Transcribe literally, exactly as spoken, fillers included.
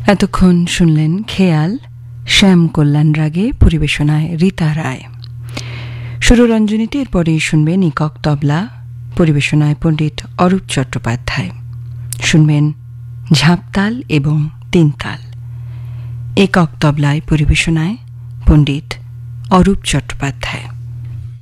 এতক্ষণ শুনলেন খেয়াল শ্যাম কল্যাণ রাগে, পরিবেশনায় রীতা রায়। সুররঞ্জনীটির পরেই শুনবেন একক তবলা, পরিবেশনায় পণ্ডিত অরূপ চট্টোপাধ্যায়। শুনবেন ঝাঁপতাল এবং তিনতাল। একক তবলায় পরিবেশনায় পণ্ডিত অরূপ চট্টোপাধ্যায়।